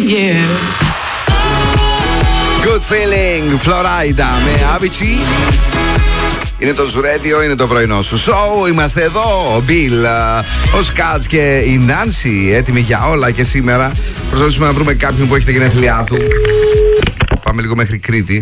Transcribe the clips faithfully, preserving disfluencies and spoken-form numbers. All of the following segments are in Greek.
yeah. Good feeling, Florida με Avicii. Είναι το Ζουρέντιο, είναι το πρωινό σου σοου. Είμαστε εδώ, ο Μπιλ, ο Σκάτς και η Νάνση, έτοιμοι για όλα και σήμερα. Προσπαθήσουμε να βρούμε κάποιον που έχει τα γενέθλιά του. Πάμε λίγο μέχρι Κρήτη.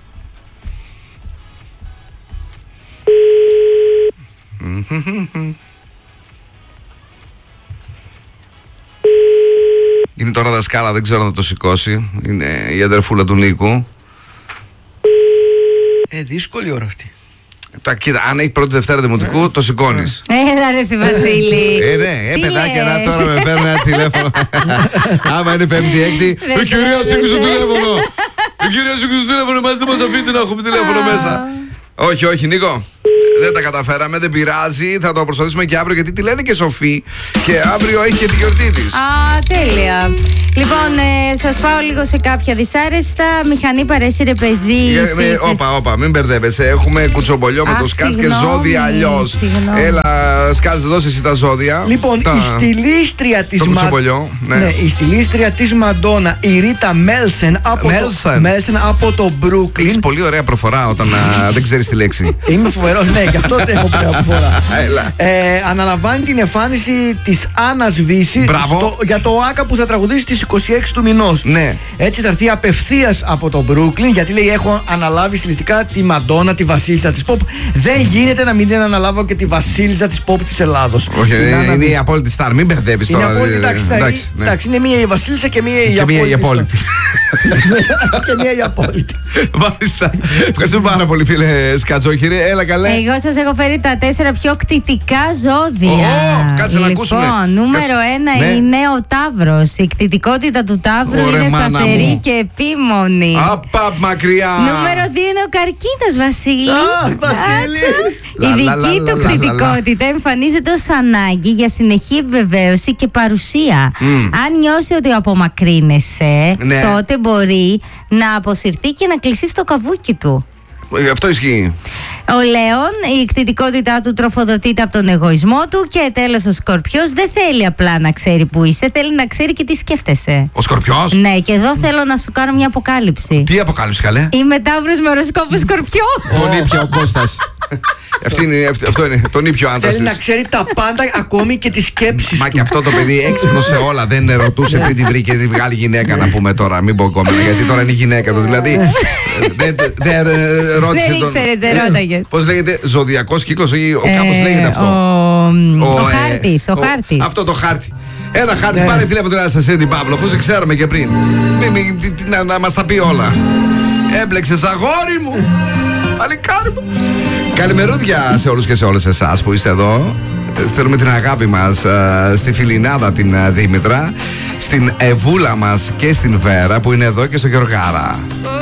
Είναι τώρα δασκάλα, δεν ξέρω αν θα το σηκώσει. Είναι η αδερφούλα του Νίκου. Ε, δύσκολη ώρα αυτή. Τα, κοίτα, αν έχει πρώτη Δευτέρα Δημοτικού, το σηκώνεις. Έλα ρε εσύ Βασίλη. Ε, ναι, ε, παιδάκια, να τώρα με παίρνει ένα τηλέφωνο. Άμα είναι Πέμπτη, Έκτη. Η κυρία σήκωσε το τηλέφωνο. Η κυρία σήκωσε το τηλέφωνο, μας δεν μας αφήνει να έχουμε τηλέφωνο μέσα. Όχι, όχι, Νίκο. Δεν τα καταφέραμε, δεν πειράζει. Θα το προσπαθήσουμε και αύριο, γιατί τη λένε και Σοφή. Και αύριο έχει και τη γιορτή της. Α, τέλεια. Λοιπόν, ε, σας πάω λίγο σε κάποια δυσάρεστα. Μηχανή παρέσυρε πεζή. Όπα, όπα, μην μπερδεύεσαι. Έχουμε κουτσομπολιό με το Σκάτ και ζώδια αλλιώς. Έλα, Σκάτ, δώσε εσύ τα ζώδια. Λοιπόν, τα... η στιλίστρια της το κουτσομπολιό, ναι. ναι, η στιλίστρια της Μαντόνα, η Ρίτα Μέλσεν από, το... Μέλσεν από το Brooklyn. Έχεις πολύ ωραία προφορά όταν α, δεν ξέρεις τη λέξη. Είμαι φοβερός, ναι, γι' αυτό έχω προφορά. ε, αναλαμβάνει την εμφάνιση της Άννας Βύση στο, για το ΆΚΑ που θα τραγουδήσει στις είκοσι έξι του μηνός. Ναι. Έτσι θα έρθει απευθείας από το Brooklyn, γιατί λέει: έχω αναλάβει στιλιστικά τη Μαντόνα, τη βασίλισσα της pop. Δεν γίνεται να μην την αναλάβω και τη βασίλισσα της pop της Ελλάδος. Όχι, είναι, είναι η απόλυτη στάρ, μην μπερδεύεις τώρα. Είναι απόλυτη, εντάξει, εντάξει, ναι. εντάξει, είναι μία η βασίλισσα και μία η και απόλυτη. Μία η απόλυτη. Και μία η απόλυτη. Μάλιστα. Ευχαριστούμε πάρα πολύ, φίλε Σκατζόχυρη. Έλα καλέ. Εγώ σας έχω φέρει τα τέσσερα πιο κτητικά ζώδια. Oh, κάτσε να ακούσουμε. Λοιπόν, νούμερο ένα ναι. είναι ο Ταύρος. Η κτητικότητα του Ταύρου Ωραία, είναι σταθερή μου. και επίμονη. Απαπ, μακριά. Νούμερο δύο είναι ο Καρκίνος, Βασίλη. Ah, Βασίλη. Η δική του κτητικότητα εμφανίζεται ως ανάγκη για συνεχή επιβεβαίωση και παρουσία. Αν νιώσει ότι απομακρύνεσαι, ναι. τότε μπορεί να αποσυρθεί και να κλειστεί στο καβούκι του. Αυτό ισχύει. Ο Λέων, η κτητικότητά του τροφοδοτείται από τον εγωισμό του. Και τέλος, ο Σκορπιός δεν θέλει απλά να ξέρει που είσαι, θέλει να ξέρει και τι σκέφτεσαι. Ο Σκορπιός? Ναι, και εδώ θέλω να σου κάνω μια αποκάλυψη. Τι αποκάλυψη, καλέ? Είμαι Ταύρος με οροσκόπο Σκορπιό. Τον ήπια ο Κώστας. Αυτή είναι, αυτό είναι, τον ήπιο άντρας. Θέλει να ξέρει τα πάντα, ακόμη και τις σκέψεις Μα του. και αυτό το παιδί έξυπνο σε όλα. Δεν ρωτούσε πριν τη βρήκε τη βγάλει γυναίκα, να πούμε τώρα. Μην πω κόμματα, γιατί τώρα είναι η γυναίκα του. Δηλαδή δεν ρώτησε. Δεν ήξερες, δεν ρώταγες. Πώς λέγεται, ζωδιακός κύκλος ή κάπως λέγεται αυτό? Ο χάρτης, ο χάρτης. Αυτό το χάρτη. Ένα χάρτη, πάρε τηλέφωνο τώρα σε την Παύλο, αφού σε ξέραμε και πριν. Να μας τα πει όλα. Έμπλεξες, αγόρι μου, παλικάρι μου. Καλημερούδια σε όλους και σε όλες εσάς που είστε εδώ. Στέλνουμε την αγάπη μας uh, στη Φιλινάδα την uh, Δήμητρα, στην Ευούλα μας και στην Βέρα που είναι εδώ και στο Γεωργάρα.